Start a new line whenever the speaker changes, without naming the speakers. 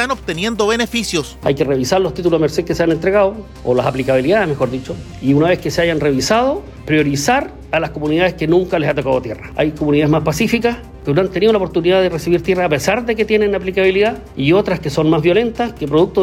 están obteniendo beneficios.
Hay que revisar los títulos de merced que se han entregado, o las aplicabilidades, mejor dicho, y una vez que se hayan revisado, priorizar a las comunidades que nunca les ha tocado tierra. Hay comunidades más pacíficas que no han tenido la oportunidad de recibir tierra a pesar de que tienen aplicabilidad, y otras que son más violentas, que producto